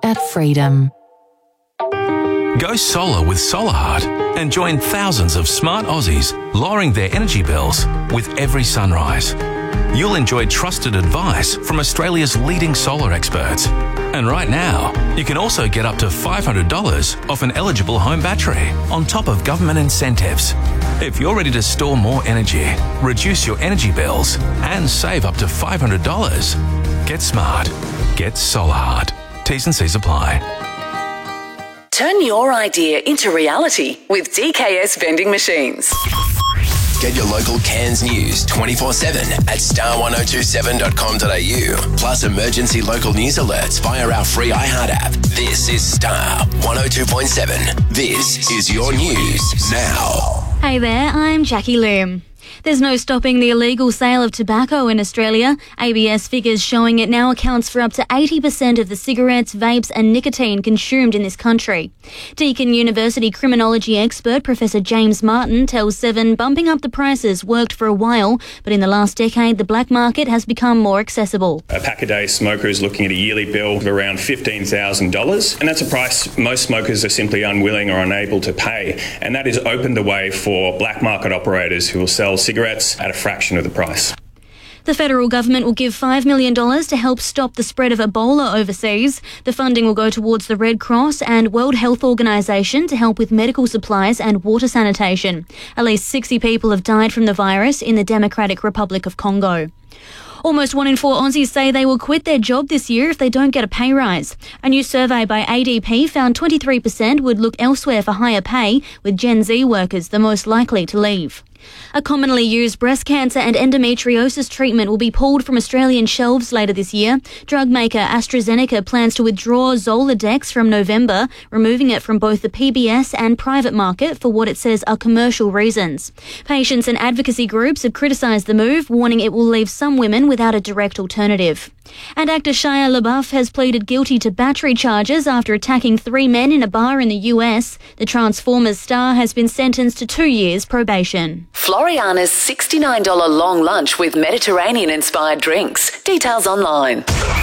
at freedom. Go solar with SolarHeart and join thousands of smart Aussies lowering their energy bills with every sunrise. You'll enjoy trusted advice from Australia's leading solar experts. And right now, you can also get up to $500 off an eligible home battery on top of government incentives. If you're ready to store more energy, reduce your energy bills and save up to $500, get smart. Get SolarHeart. T's and C's apply. Turn your idea into reality with DKS vending machines. Get your local Cairns news 24/7 at star1027.com.au. Plus emergency local news alerts via our free iHeart app. This is Star 102.7. This is your news now. Hey there, I'm Jackie Loom. There's no stopping the illegal sale of tobacco in Australia. ABS figures showing it now accounts for up to 80% of the cigarettes, vapes and nicotine consumed in this country. Deakin University criminology expert Professor James Martin tells Seven bumping up the prices worked for a while, but in the last decade the black market has become more accessible. A pack-a-day smoker is looking at a yearly bill of around $15,000, and that's a price most smokers are simply unwilling or unable to pay, and that has opened the way for black market operators who will sell cigarettes at a fraction of the price. The federal government will give $5 million to help stop the spread of Ebola overseas. The funding will go towards the Red Cross and World Health Organization to help with medical supplies and water sanitation. At least 60 people have died from the virus in the Democratic Republic of Congo. Almost 1 in 4 Aussies say they will quit their job this year if they don't get a pay rise. A new survey by ADP found 23% would look elsewhere for higher pay, with Gen Z workers the most likely to leave. A commonly used breast cancer and endometriosis treatment will be pulled from Australian shelves later this year. Drug maker AstraZeneca plans to withdraw Zoladex from November, removing it from both the PBS and private market for what it says are commercial reasons. Patients and advocacy groups have criticised the move, warning it will leave some women without a direct alternative. And actor Shia LaBeouf has pleaded guilty to battery charges after attacking 3 men in a bar in the US. The Transformers star has been sentenced to 2 years probation. Floriana's $69 long lunch with Mediterranean-inspired drinks. Details online.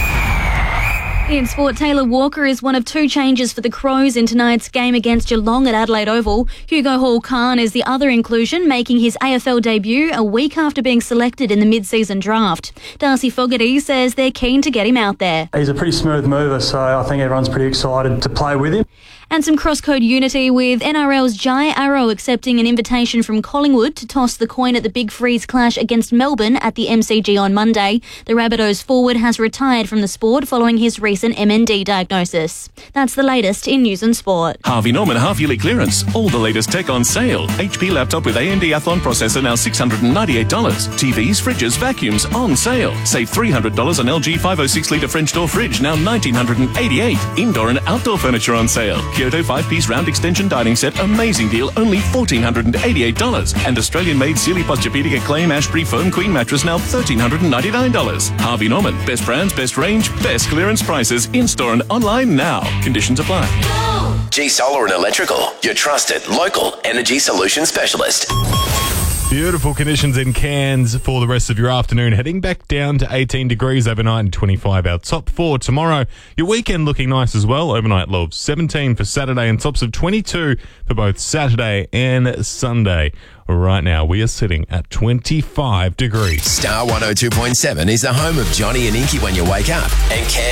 In sport, Taylor Walker is one of 2 changes for the Crows in tonight's game against Geelong at Adelaide Oval. Hugo Hall-Khan is the other inclusion, making his AFL debut a week after being selected in the mid-season draft. Darcy Fogarty says they're keen to get him out there. He's a pretty smooth mover, so I think everyone's pretty excited to play with him. And some cross-code unity with NRL's Jai Arrow accepting an invitation from Collingwood to toss the coin at the Big Freeze clash against Melbourne at the MCG on Monday. The Rabbitohs forward has retired from the sport following his recent MND diagnosis. That's the latest in news and sport. Harvey Norman half-yearly clearance. All the latest tech on sale. HP laptop with AMD Athlon processor now $698. TVs, fridges, vacuums on sale. Save $300 on LG 506-litre French door fridge, now $1,988. Indoor and outdoor furniture on sale. Kyoto 5-piece round extension dining set, amazing deal, only $1,488. And Australian-made Sealy Posturepedic Acclaim Ashbury Foam Queen mattress, now $1,399. Harvey Norman, best brands, best range, best clearance prices, in-store and online now. Conditions apply. G Solar and Electrical, your trusted local energy solution specialist. Beautiful conditions in Cairns for the rest of your afternoon. Heading back down to 18 degrees overnight and 25 our top 4 tomorrow. Your weekend looking nice as well. Overnight low of 17 for Saturday and tops of 22 for both Saturday and Sunday. Right now, we are sitting at 25 degrees. Star 102.7 is the home of Johnny and Inky when you wake up, and Cairns